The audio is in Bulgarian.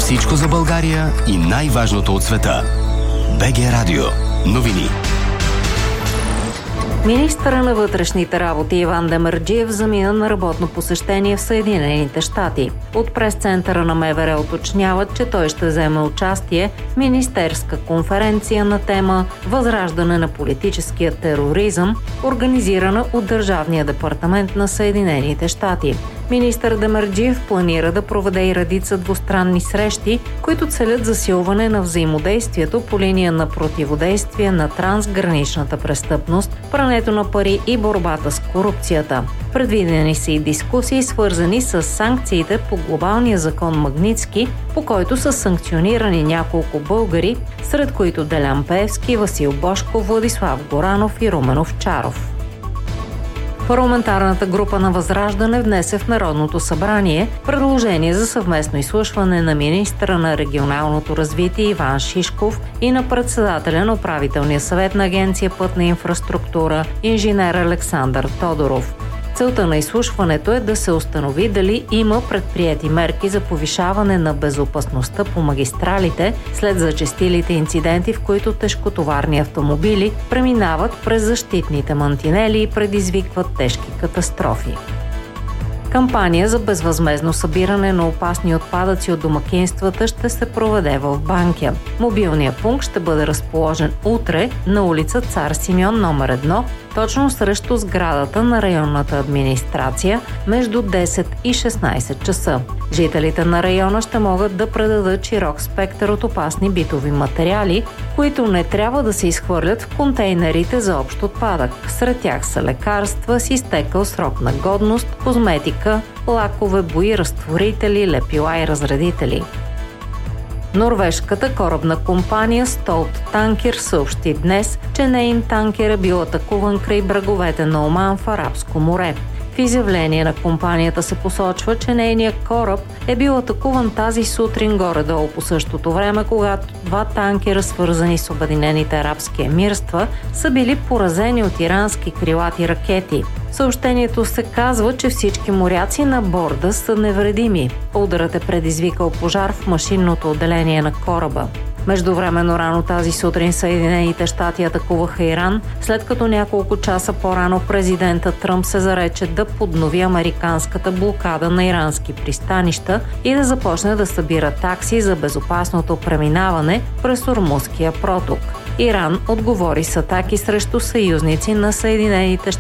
Всичко за България и най-важното от света. БГ Радио. Новини. Министърът на вътрешните работи Иван Демерджиев замина на работно посещение в Съединените щати. От прес-центъра на МВР уточняват, че той ще вземе участие в министерска конференция на тема „Възраждане на политическия тероризъм", организирана от Държавния департамент на Съединените щати. Министър Демерджиев планира да проведе и редица двустранни срещи, които целят засилване на взаимодействието по линия на противодействие на трансграничната престъпност, прането на пари и борбата с корупцията. Предвидени са и дискусии, свързани с санкциите по глобалния закон Магнитски, по който са санкционирани няколко българи, сред които Делян Пеевски, Васил Божков, Владислав Горанов и Румен Овчаров. Парламентарната група на Възраждане внесе в Народното събрание предложение за съвместно изслушване на министъра на регионалното развитие Иван Шишков и на председателя на управителния съвет на Агенция Пътна инфраструктура инженер Александър Тодоров. Целта на изслушването е да се установи дали има предприети мерки за повишаване на безопасността по магистралите след зачестилите инциденти, в които тежкотоварни автомобили преминават през защитните мантинели и предизвикват тежки катастрофи. Кампания за безвъзмездно събиране на опасни отпадъци от домакинствата ще се проведе в Банкя. Мобилният пункт ще бъде разположен утре на улица Цар Симеон номер 1, точно срещу сградата на районната администрация между 10 и 16 часа. Жителите на района ще могат да предадат широк спектър от опасни битови материали, които не трябва да се изхвърлят в контейнерите за общ отпадък. Сред тях са лекарства с изтекъл срок на годност, козметика, лакове, бои, разтворители, лепила и разредители. Норвежката корабна компания Stolt Tankers съобщи днес, че неин танкер е бил атакуван край бреговете на Оман в Арабско море. В изявление на компанията се посочва, че нейният кораб е бил атакуван тази сутрин горе-долу по същото време, когато два танкера, свързани с Обединените арабски емирства, са били поразени от ирански крилати ракети. В съобщението се казва, че всички моряци на борда са невредими. Ударът е предизвикал пожар в машинното отделение на кораба. Междувременно рано тази сутрин Съединените щати атакуваха Иран, след като няколко часа по-рано президентът Тръмп се зарече да поднови американската блокада на ирански пристанища и да започне да събира такси за безопасното преминаване през Ормузския проток. Иран отговори с атаки срещу съюзници на Съединените щати